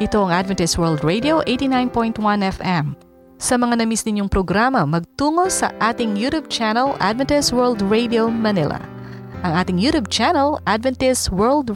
Ito ang Adventist World Radio 89.1 FM. Sa mga na-miss ninyong programa, magtungo sa ating YouTube channel, Adventist World Radio Manila. Ang ating YouTube channel, Adventist World